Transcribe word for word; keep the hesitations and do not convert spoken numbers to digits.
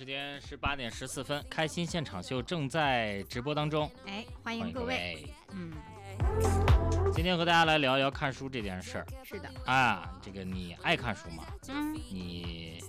时间是八点十四分，开心现场秀正在直播当中。 哎，欢迎各位。嗯， 今天和大家来聊一聊看书这件事儿。 是的。 啊，这个你爱看书吗？ 嗯， 你